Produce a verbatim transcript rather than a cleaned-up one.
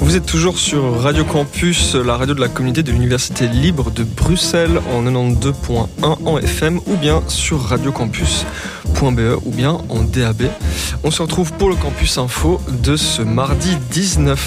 Vous êtes toujours sur Radio Campus, la radio de la communauté de l'Université libre de Bruxelles en quatre-vingt-douze point un en F M ou bien sur radiocampus point b e ou bien en D A B. On se retrouve pour le Campus Info de ce mardi dix-neuf